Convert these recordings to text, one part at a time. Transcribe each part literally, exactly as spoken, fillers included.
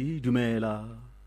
dumela.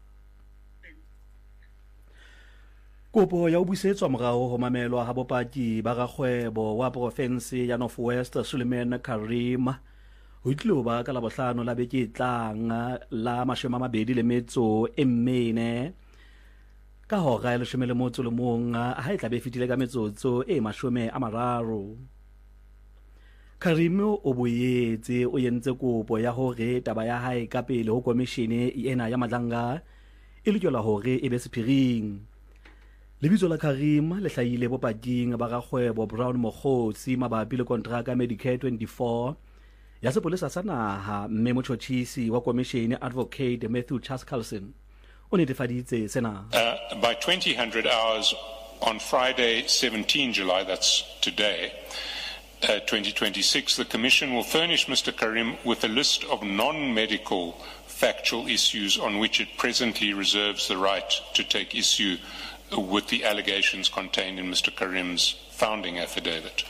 Kopo ya ho busetswa morao ho mamelwa ha bopaki ba rakgwebo wa profense ya North West Suleiman Karim ho itlilo ba ka la bohlano la beke tlang la mashome a mabedi le metso e mmene ka hora le shome le motso le mong ha e tla be fitile ka metsotso e mashome a mararo. Karim o boetse o yentse kopo ya hore taba ya hae ka pele ho komishene ena ya Madlanga e lokela hore e be sephiring. Lebitso la Karim le hlahile bopaking ba rakgwebo Brown Mokgotsi mabapi le kontraka Medicare twenty-four ya sepolesa sa naha, mme motjhotjhisi wa komishene Advocate Matthew Chaskalson o netefaditse sena. Uh, by twenty hundred hours on Friday, seventeenth July, that's today, uh, twenty twenty-six, the Commission will furnish Mister Karim with a list of non-medical factual issues on which it presently reserves the right to take issue with the allegations contained in Mister Karim's founding affidavit.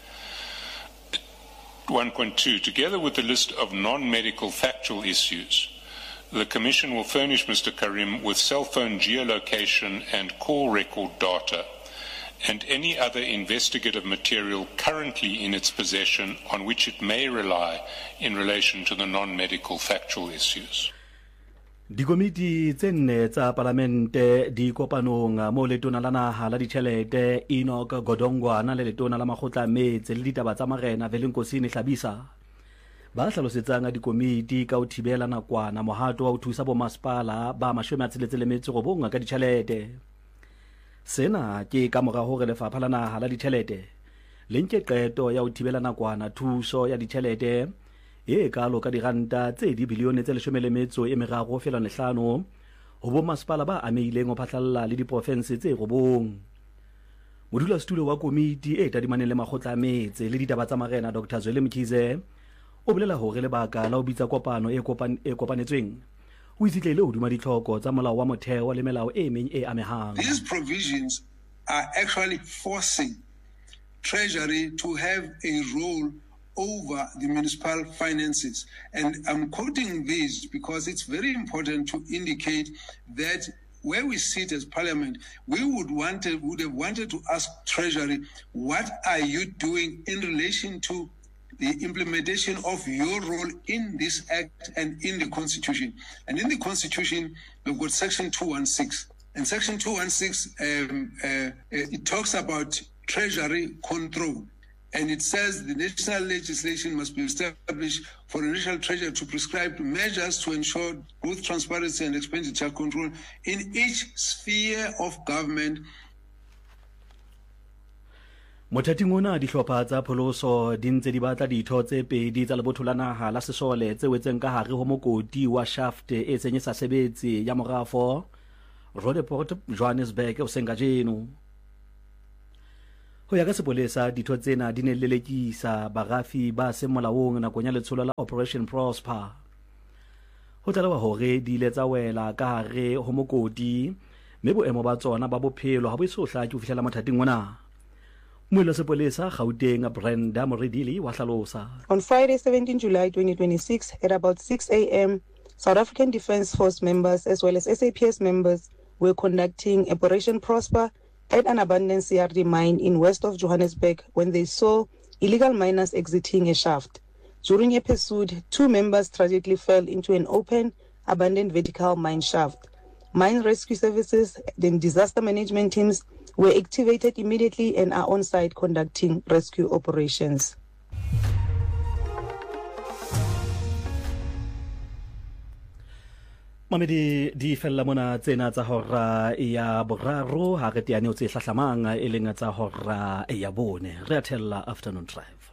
one point two, together with the list of non-medical factual issues, the Commission will furnish Mister Karim with cell phone geolocation and call record data and any other investigative material currently in its possession on which it may rely in relation to the non-medical factual issues. Dikomiti tse nne tsa parlamente di kopanong mo letona la naha la ditjhelete Enoch Godongwana le letona la makgotla a metse le ditaba tsa marena Velenkosini Hlabisa ba hlalosetsang dikomiti ka ho thibela nakwana mohato wa ho thusa bo masepala ba mashome a tsheletse le metso robong ka ditjhelete. Sena ke ka mora hore lefapha la naha la ditjhelete le nke qeto ya ho thibela nakwana thuso ya ditjhelete e kalo ka diranta tse di bilione tse leshome le metso e meraro fela lehlano ho bo masepala ba ameileng ho phatlalla le diprofense tse robong. Modulasetulo wa komiti e tadimaneng le makgotla a metse le ditaba tsa marena Doctor Zweli Mkhize o bolela hore lebaka la ho bitsa kopano e kopan e kopanetsweng o itshitlehile hodima ditlhoko tsa molao wa motheo le melao e meng e amehang. These provisions are actually forcing Treasury to have a role over the municipal finances. And I'm quoting this because it's very important to indicate that where we sit as Parliament, we would want to, would have wanted to ask Treasury, what are you doing in relation to the implementation of your role in this Act and in the Constitution? And in the Constitution, we've got Section two sixteen. And Section two sixteen, um, uh, it talks about Treasury control. And it says the national legislation must be established for the National Treasury to prescribe measures to ensure both transparency and expenditure control in each sphere of government. Mothating ona dihlopha tsa pholoso di ntse di batla ditho tse pedi tsa lebotho la naha la sesole tse wetseng ka hare ho mokoti wa shaft e tsenyesa sebetsi ya morafo Rodeport Johannesburg o senga jeno. Ho ya ka sepolesa ditho tsena di ne lelekisa barafi ba se molaong nakong ya letsholo la Operation Prosper. Ho tlalewa hore di ile tsa wela ka hare ho mokoti mme boemo ba tsona ba bophelo ha bo eso hlaki ho fihlela mathating ona. Moelo sepolesa Gauteng Brenda Moredili wa hlalosa. On Friday, seventeenth July twenty twenty-six at about six a m, South African Defence Force members as well as S A P S members were conducting Operation Prosper at an abandoned C R D mine in west of Johannesburg when they saw illegal miners exiting a shaft. During a pursuit, two members tragically fell into an open, abandoned vertical mine shaft. Mine rescue services and disaster management teams were activated immediately and are on site conducting rescue operations. Mamedi di fella mona tsena tsa hora ya boraro ha re teane o tse hlahlamang e leng tsa hora ya bone re athella afternoon drive.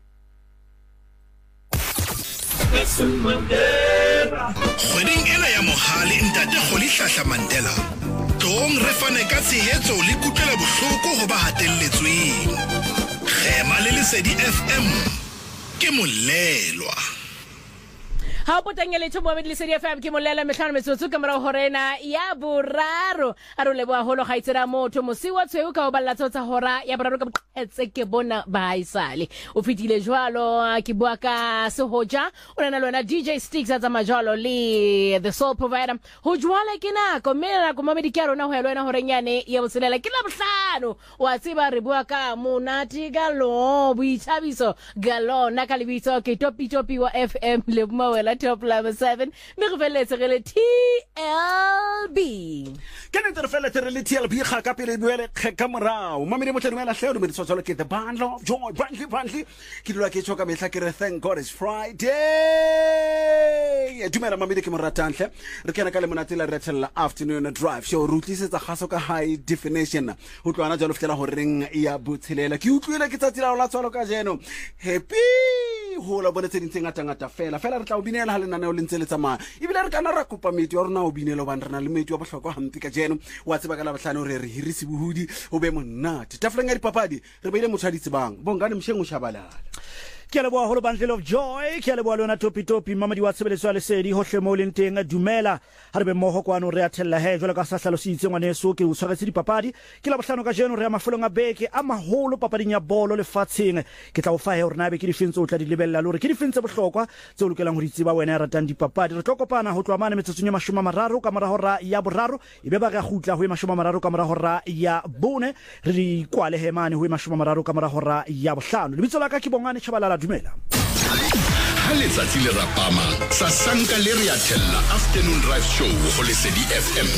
Kgweding ena ya mohale ntate Kgoli Hlahla Mandela tong re fane ka tshehetso le kutlwela bohloko ho ba hatelletsweng. Khema le Lesedi F M ke molelwa. ha o potangele mo le Lesedi F M ke molela mehlano metsotso ka mora horena ya boraro a re leboa holo ga itsera motho mosi wa tshweu ka o balla tsotsa hora ya boraro ka boqetse ke bona ba isale o fitile jwalo ke bua ka sehoja o nana lona D J Sticks tsa majalo le the soul provider ho jwale ke nako mena go mamedi ke rona ho ya lona horenyane ya boselela ke la bohlano wa tseba re bua ka monati ga lo boithabiso ga lona ka lebitso ke topi topi wa F M le mawela top level seven me go feletse re le T L B ke ne re feletse re le T L B ga ka pele buele ka morao mamedi mo tlemela hlelo me ditsotsolo ke the bundle of joy bundle bundle ke dula ke tshoka metla ke re thank God it's Friday dumela mamedi ke moratantle re kena ka le monate la retella afternoon drive show rutlisetsa gaso ka high definition ho tlwana jalo fitela ho reng ya botshelela ke utlwile ke tsatsi la la tswalo ka jeno happy ho la bonetse dintse ngata ngata fela fela re tla o binela ha le nana o lentse le tsamaya ibile re kana ra kopa meti wa rona o binelo ban rena le meti wa bohlokwa hampi ka jeno wa tseba ka la bahlano re re hirisi bohudi o be monate tafoleng ya dipapadi re beile motho a ditsebang bongane msheng o shabalala ke le boa holo bundle of joy ke le boa lona topi topi mamadi wa tshebeletso ya Lesedi hohle mo le nteng dumela ha re be mmoho kwano re a thella he jwalo ka sa hlalositse ngwaneso ke o tshwaretse dipapadi ke la bohlano ka jeno re ya mafolong a beke a maholo papading ya bolo le fatseng ke tla o fa he hore na be ke difentse o tla di lebella le hore ke difentse bohlokwa tse o lokelang ho di tseba wena ya ratang dipapadi re tlokopana ho tlwa mane metsotso ya mashome a mararo ka mora hora ya boraro ebe ba ga gutla ho mashome a mararo ka mora hora ya bone re di kwale he mane ho mashome a mararo ka mora hora ya bohlano lebitso la ka ke Bongane Tshabalala dumela ha letsatsi le rapama sa sanka le re a thella afternoon drive show go Lesedi F M